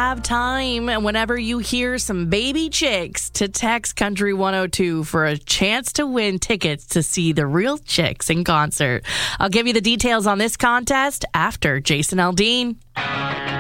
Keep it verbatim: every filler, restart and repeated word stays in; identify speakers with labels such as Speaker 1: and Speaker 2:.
Speaker 1: have time whenever you hear some baby chicks to text Country one oh two for a chance to win tickets to see the Real Chicks in concert. I'll give you the details on this contest after Jason Aldean.